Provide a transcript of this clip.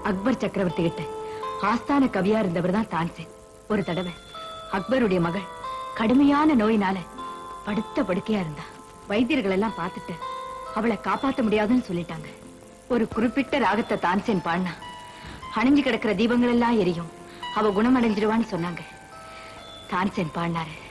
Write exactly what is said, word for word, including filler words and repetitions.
அக்பர் சக்கரவர்த்தி கிட்ட ஆஸ்தான கவியா இருந்தவர் தான் தான்சேன். ஒரு தடவை அக்பருடைய மகள் கடுமையான நோயினால படுத்த படுக்கையா இருந்தா. வைத்தியர்கள் எல்லாம் பார்த்துட்டு அவளை காப்பாற்ற முடியாதுன்னு சொல்லிட்டாங்க. ஒரு குறிப்பிட்ட ராகத்தை தான்சேன் பாடினா அணிஞ்சு கிடக்கிற தீபங்கள் எல்லாம் எரியும், அவ குணமடைஞ்சிருவான்னு சொன்னாங்க. தான்சேன் பாடினாரு.